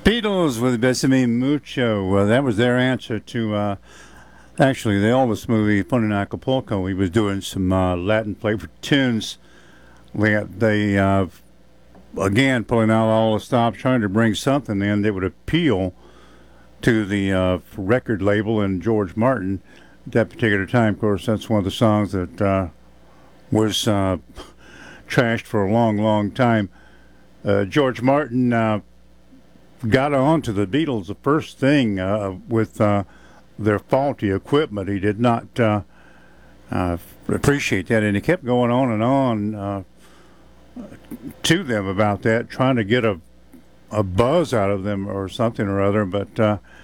Beatles with Besame Mucho. Well, that was their answer to actually the Elvis movie, Fun in Acapulco. He was doing some Latin flavored tunes. They again, pulling out all the stops, trying to bring something in that would appeal to the record label and George Martin at that particular time. Of course, that's one of the songs that was trashed for a long, long time. George Martin got on to the Beatles the first thing with their faulty equipment. He did not appreciate that, and he kept going on and on to them about that, trying to get a buzz out of them or something or other, but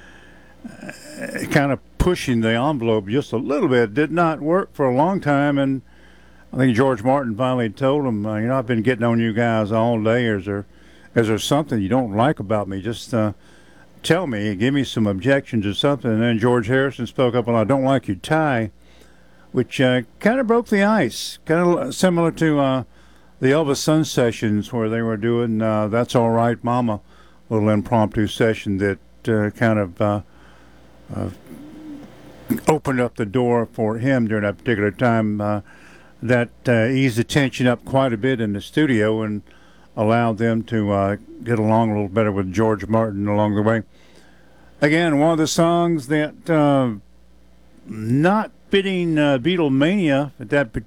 kind of pushing the envelope just a little bit did not work for a long time. And I think George Martin finally told him, I've been getting on you guys all day. Is there something you don't like about me? Just tell me, give me some objections or something. And then George Harrison spoke up, well, I don't like your tie, which kind of broke the ice, kind of similar to the Elvis Sun sessions where they were doing That's All Right, Mama, a little impromptu session that kind of opened up the door for him during that particular time. That eased the tension up quite a bit in the studio and allowed them to get along a little better with George Martin along the way. Again, one of the songs that not fitting Beatlemania at that